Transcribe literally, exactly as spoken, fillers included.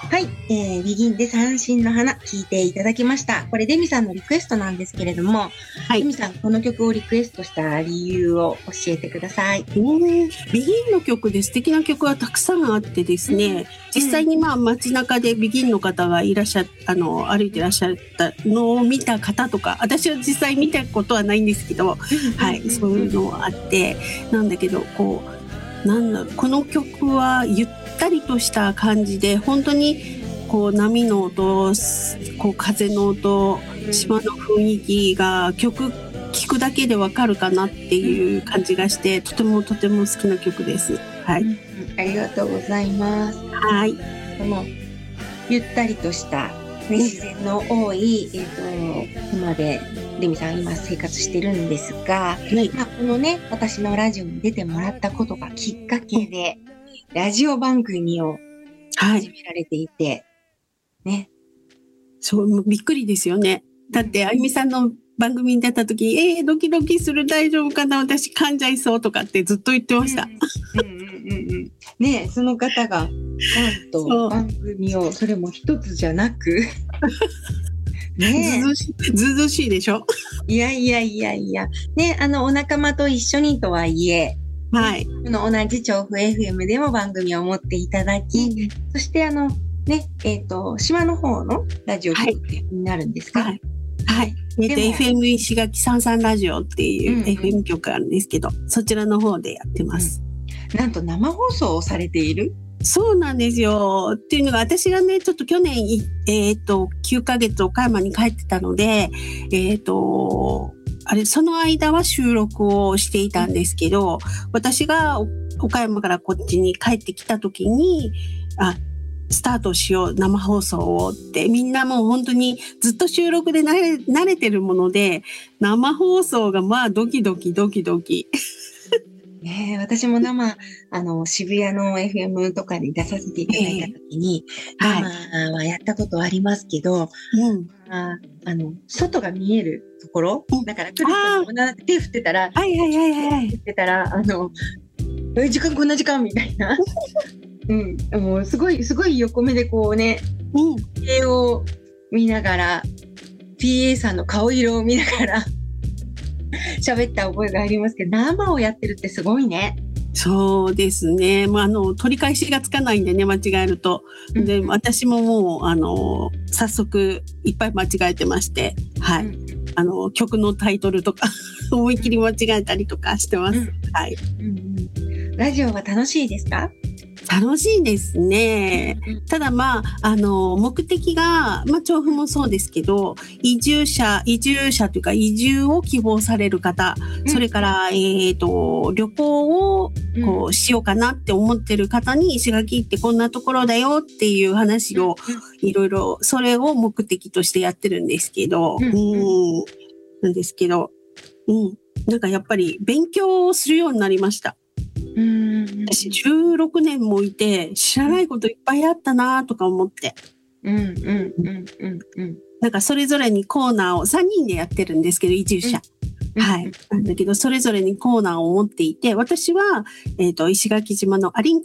はい、えー、ビギンで三振の花聞いていただきました。これデミさんのリクエストなんですけれども、 はい。 デミさんこの曲をリクエストした理由を教えてください。 ね、ビギンの曲で素敵な曲はたくさんあってですね、うん、実際にまあ街中でビギンの方がいらっしゃあの歩いていらっしゃったのを見た方とか、私は実際見たことはないんですけど、はい、そういうのがあってなんだけど、こうなんだこの曲はゆったりとした感じで、本当にこう波の音、こう風の音、島の雰囲気が曲聴くだけでわかるかなっていう感じがして、とてもとても好きな曲です。はい、うん、 ありがとうございます。 はい。 このゆったりとした、ね、自然の多い、えーと、島でレミさん今生活してるんですが、はい、まあ、このね、私のラジオに出てもらったことがきっかけで、ラジオ番組を始められていて、はいね、 そうびっくりですよね。だってあゆみさんの番組に出た時、えー、ドキドキする、大丈夫かな、私噛んじゃいそうとかってずっと言ってました。 うんうんうんうん、ね、その方がなんと番組をそれも一つじゃなくね、ずうずしい、ずうずうしいでしょ。 いやいやいやいや、ね、あのお仲間と一緒にとはいえ、 はい、 この同じ調布 エフエム でも番組を持っていただき、うん、そしてあのね、えっと、島の方のラジオ局になるんですか？ はい。はい。えっと、エフエム 石垣さんさんラジオっていう エフエム 局あるんですけど、うんうん、そちらの方でやってます、 うん。なんと生放送をされている？ そうなんですよ。っていうのが、私がね、ちょっと去年、えっと、きゅうかげつ岡山に帰ってたので、えっと、あれ、その間は収録をしていたんですけど、私が岡山からこっちに帰ってきた時に、あ、スタートしよう、生放送をって、みんなもう本当にずっと収録で慣れ、慣れてるもので、生放送がまあドキドキドキドキ。 ねえ、私も生、あの、渋谷の エフエム とかに出させていただいたときに、えー、生はやったことありますけど、うん、あ, あの、外が見えるところ、うん、だから来る人に手振ってたら、 はいはいはいはい。 振ってたら、あの、え、時間こんな時間みたいな。うん、もうすごい、すごい横目でこうね、うん、ピーエー を見ながら、ピーエー さんの顔色を見ながら、喋った覚えがありますけど、生をやってるってすごいね。 そうですね。まあ、あの、取り返しがつかないんでね、間違えると。で、うん、私ももう、あの、早速、いっぱい間違えてまして、はい。うん、あの、曲のタイトルとか、思いっきり間違えたりとかしてます。うん、はい、 うんうん。ラジオは楽しいですか？ 楽しいですね。ただまあ、あの、目的が、まあ、調布もそうですけど、移住者、移住者というか、移住を希望される方、うん、それから、えっと、旅行を、こう、しようかなって思ってる方に、石垣ってこんなところだよっていう話を、いろいろ、それを目的としてやってるんですけど、うん、うん、なんですけど、うん、なんかやっぱり勉強をするようになりました。私じゅうろくねんもいて知らないこといっぱいあったなとか思って、 うんうんうんうんうん、 なんかそれぞれにコーナーをさんにんでやってるんですけど、移住者、うん、はい、なんだけどそれぞれにコーナーを持っていて、私は、えーと、石垣島のアリン